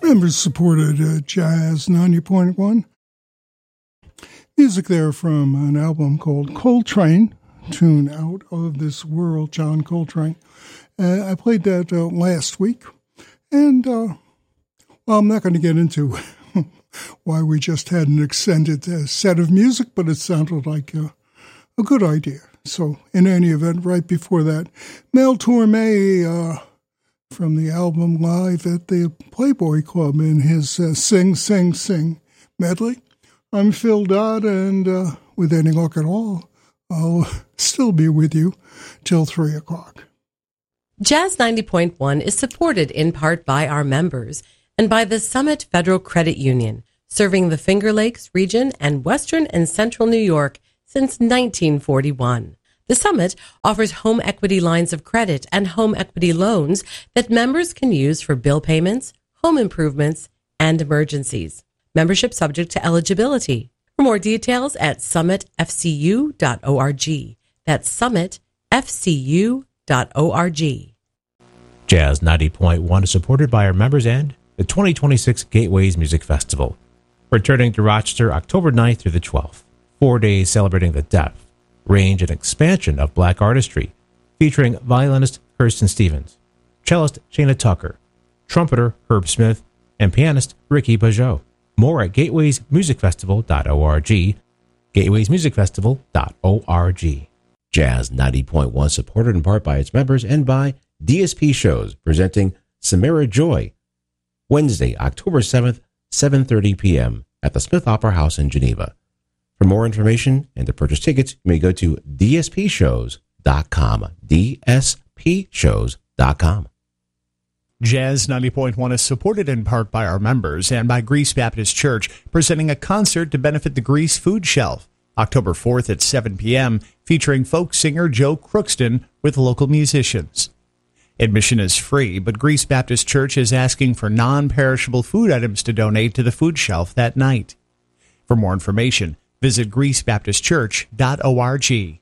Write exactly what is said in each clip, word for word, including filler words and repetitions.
Members supported uh, Jazz ninety point one. Music there from an album called Coltrane, Tune Out of This World, John Coltrane. Uh, I played that uh, last week, and uh, well, I'm not going to get into why we just had an extended uh, set of music, but it sounded like uh, a good idea. So, in any event, right before that, Mel Torme uh, from the album Live at the Playboy Club in his uh, Sing, Sing, Sing medley. I'm Phil Dodd, and uh, with any luck at all, I'll still be with you till three o'clock. Jazz ninety point one is supported in part by our members and by the Summit Federal Credit Union, serving the Finger Lakes region and Western and Central New York since nineteen forty-one. The Summit offers home equity lines of credit and home equity loans that members can use for bill payments, home improvements, and emergencies. Membership subject to eligibility. For more details at summit f c u dot org. That's summit f c u dot org. Jazz ninety point one is supported by our members and the twenty twenty-six Gateways Music Festival, returning to Rochester October ninth through the twelfth. Four days celebrating the depth, range, and expansion of black artistry, featuring violinist Kirsten Stevens, cellist Shana Tucker, trumpeter Herb Smith, and pianist Ricky Pajot. More at gateways music festival dot org, gateways music festival dot org. Jazz ninety point one supported in part by its members and by D S P Shows, presenting Samara Joy, Wednesday, October seventh, seven thirty p.m. at the Smith Opera House in Geneva. For more information and to purchase tickets, you may go to d s p shows dot com, d s p shows dot com. Jazz ninety point one is supported in part by our members and by Greece Baptist Church, presenting a concert to benefit the Greece Food Shelf, October fourth at seven p.m., featuring folk singer Joe Crookston with local musicians. Admission is free, but Greece Baptist Church is asking for non-perishable food items to donate to the food shelf that night. For more information, visit greece baptist church dot org.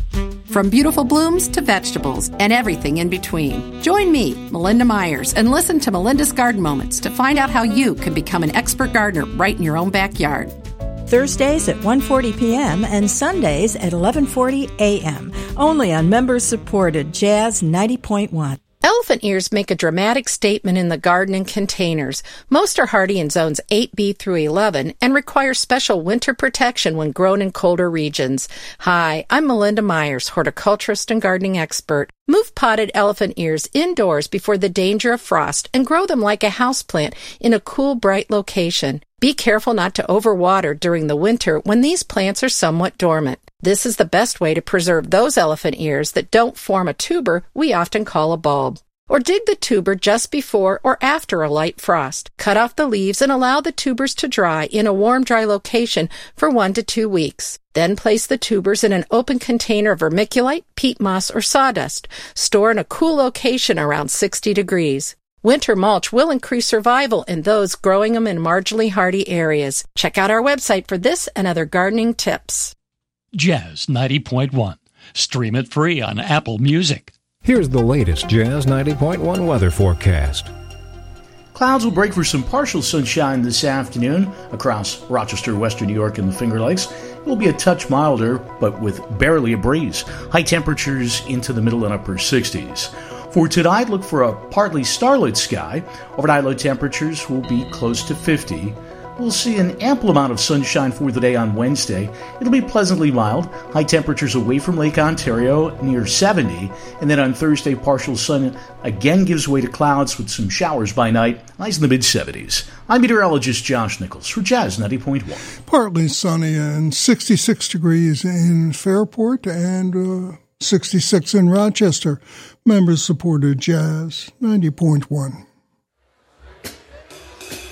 From beautiful blooms to vegetables and everything in between. Join me, Melinda Myers, and listen to Melinda's Garden Moments to find out how you can become an expert gardener right in your own backyard. Thursdays at one forty p.m. and Sundays at eleven forty a.m. Only on members-supported Jazz ninety point one. Elephant ears make a dramatic statement in the garden in containers. Most are hardy in zones eight B through eleven and require special winter protection when grown in colder regions. Hi, I'm Melinda Myers, horticulturist and gardening expert. Move potted elephant ears indoors before the danger of frost and grow them like a houseplant in a cool, bright location. Be careful not to overwater during the winter when these plants are somewhat dormant. This is the best way to preserve those elephant ears that don't form a tuber we often call a bulb. Or dig the tuber just before or after a light frost. Cut off the leaves and allow the tubers to dry in a warm, dry location for one to two weeks. Then place the tubers in an open container of vermiculite, peat moss, or sawdust. Store in a cool location around sixty degrees. Winter mulch will increase survival in those growing them in marginally hardy areas. Check out our website for this and other gardening tips. Jazz ninety point one. Stream it free on Apple Music. Here's the latest Jazz ninety point one weather forecast. Clouds will break for some partial sunshine this afternoon across Rochester, Western New York, and the Finger Lakes. It will be a touch milder, but with barely a breeze. High temperatures into the middle and upper sixties. For tonight, look for a partly starlit sky. Overnight low temperatures will be close to fifty. We'll see an ample amount of sunshine for the day on Wednesday. It'll be pleasantly mild. High temperatures away from Lake Ontario near seventy. And then on Thursday, partial sun again gives way to clouds with some showers by night. Highs in the mid-seventies. I'm meteorologist Josh Nichols for Jazz ninety point one. Partly sunny and sixty-six degrees in Fairport and uh, sixty-six in Rochester. Members supported Jazz ninety point one.